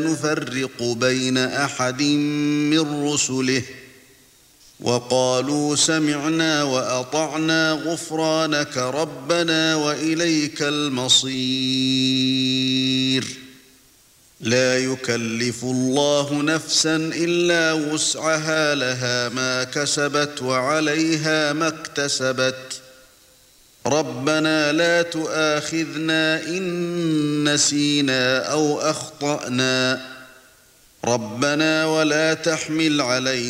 نفرق بين أحد من رسله وقالوا سمعنا وأطعنا غفرانك ربنا وإليك المصير لا يكلف الله نفسا إلا وسعها لها ما كسبت وعليها ما اكتسبت ربنا لا تؤاخذنا إن نسينا أو أخطأنا ربنا ولا تحمل علينا